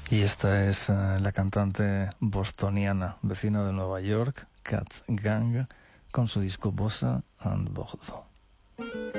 Y esta es la cantante bostoniana, vecina de Nueva York, Kat Gang, con su disco Bossa and Bordeaux.